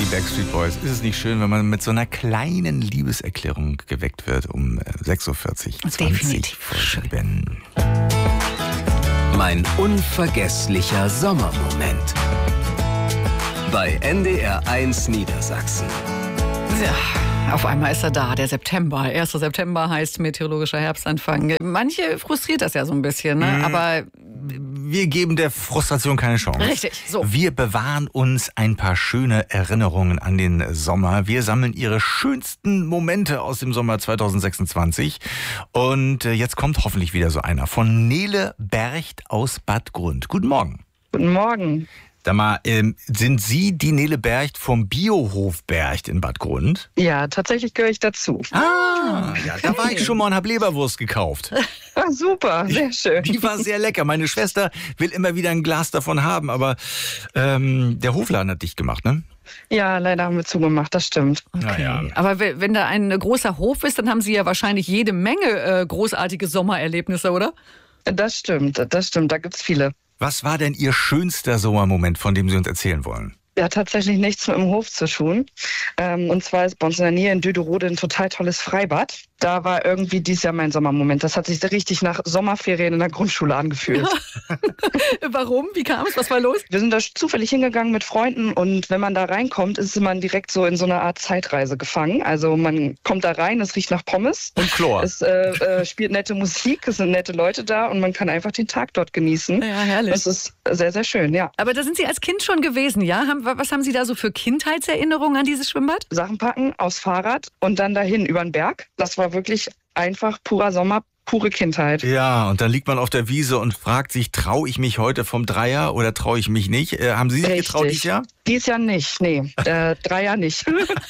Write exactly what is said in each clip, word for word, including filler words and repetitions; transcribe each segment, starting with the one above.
Backstreet Boys. Ist es nicht schön, wenn man mit so einer kleinen Liebeserklärung geweckt wird um sechs Uhr vierzig, zwanzig vor sieben. Mein unvergesslicher Sommermoment. Bei N D R eins Niedersachsen. Ja, auf einmal ist er da, der September. erster September heißt meteorologischer Herbstanfang. Manche frustriert das ja so ein bisschen, ne? Mhm. Aber wir geben der Frustration keine Chance. Richtig, so. Wir bewahren uns ein paar schöne Erinnerungen an den Sommer. Wir sammeln Ihre schönsten Momente aus dem Sommer zwanzig sechsundzwanzig. Und jetzt kommt hoffentlich wieder so einer von Nele Bercht aus Bad Grund. Guten Morgen. Guten Morgen. Sag mal, ähm, sind Sie die Nele Bercht vom Biohof Bercht in Bad Grund? Ja, tatsächlich gehöre ich dazu. Ah, ja, da war ich schon mal und habe Leberwurst gekauft. Ah, super, sehr schön. Die war sehr lecker. Meine Schwester will immer wieder ein Glas davon haben, aber ähm, der Hofladen hat dicht gemacht, ne? Ja, leider haben wir zugemacht, das stimmt. Okay. Ja. Aber wenn da ein großer Hof ist, dann haben Sie ja wahrscheinlich jede Menge äh, großartige Sommererlebnisse, oder? Das stimmt, das stimmt, da gibt's viele. Was war denn Ihr schönster Sommermoment, von dem Sie uns erzählen wollen? Ja, tatsächlich nichts mit dem Hof zu tun. Ähm, und zwar ist bei uns in der Nähe in Döderode ein total tolles Freibad. Da war irgendwie dieses Jahr mein Sommermoment. Das hat sich richtig nach Sommerferien in der Grundschule angefühlt. Warum? Wie kam es? Was war los? Wir sind da zufällig hingegangen mit Freunden und wenn man da reinkommt, ist man direkt so in so einer Art Zeitreise gefangen. Also man kommt da rein, es riecht nach Pommes. Und Chlor. Es äh, äh, spielt nette Musik, es sind nette Leute da und man kann einfach den Tag dort genießen. Ja, herrlich. Das ist sehr, sehr schön, ja. Aber da sind Sie als Kind schon gewesen, ja? Haben, was haben Sie da so für Kindheitserinnerungen an dieses Schwimmbad? Sachen packen aufs Fahrrad und dann dahin über den Berg. Das war wirklich einfach purer Sommer, pure Kindheit. Ja, und dann liegt man auf der Wiese und fragt sich, traue ich mich heute vom Dreier oder traue ich mich nicht? Äh, haben Sie sich Richtig. getraut dieses Jahr? Dies Jahr nicht, nee. Äh, Dreier nicht.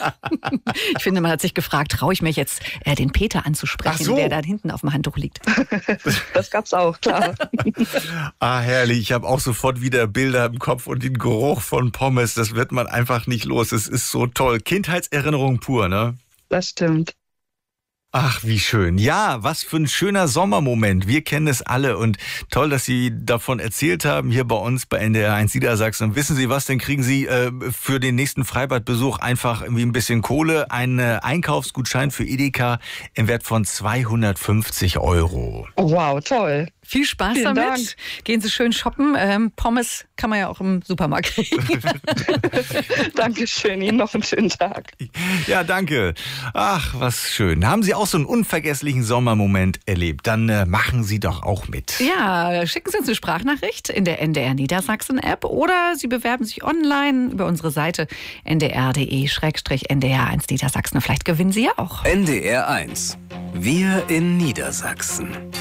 Ich finde, man hat sich gefragt, traue ich mich jetzt, äh, den Peter anzusprechen, Ach so. der da hinten auf dem Handtuch liegt. Das gab's auch, klar. Ah, herrlich. Ich habe auch sofort wieder Bilder im Kopf und den Geruch von Pommes. Das wird man einfach nicht los. Es ist so toll. Kindheitserinnerung pur, ne? Das stimmt. Ach, wie schön. Ja, was für ein schöner Sommermoment. Wir kennen es alle und toll, dass Sie davon erzählt haben, hier bei uns bei N D R eins Niedersachsen. Und wissen Sie was, dann kriegen Sie äh, für den nächsten Freibadbesuch einfach irgendwie ein bisschen Kohle, einen äh, Einkaufsgutschein für Edeka im Wert von zweihundertfünfzig Euro. Wow, toll. Viel Spaß Vielen damit. Dank. Gehen Sie schön shoppen. Ähm, Pommes kann man ja auch im Supermarkt kriegen. Dankeschön, Ihnen noch einen schönen Tag. Ja, danke. Ach, was schön. Haben Sie auch so einen unvergesslichen Sommermoment erlebt? Dann äh, machen Sie doch auch mit. Ja, schicken Sie uns eine Sprachnachricht in der N D R Niedersachsen App oder Sie bewerben sich online über unsere Seite n d r punkt d e slash n d r eins Niedersachsen. Vielleicht gewinnen Sie ja auch. N D R eins. Wir in Niedersachsen.